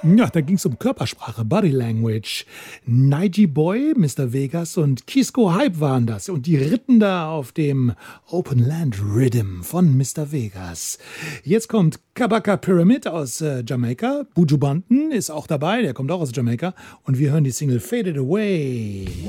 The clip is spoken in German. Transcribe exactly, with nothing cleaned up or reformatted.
Ja, da ging es um Körpersprache, Body Language. Nige Boy, Mister Vegas und Kisco Hype waren das. Und die ritten da auf dem Open Land Rhythm von Mister Vegas. Jetzt kommt Kabaka Pyramid aus äh, Jamaika. Buju Banton ist auch dabei, der kommt auch aus Jamaika. Und wir hören die Single Faded Away.